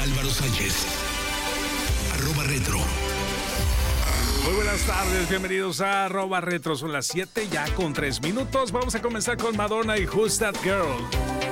Álvaro Sánchez. @retro. Muy buenas tardes, bienvenidos a @retro. Son las 7 ya con 3 minutos. Vamos a comenzar con Madonna y Who's That Girl.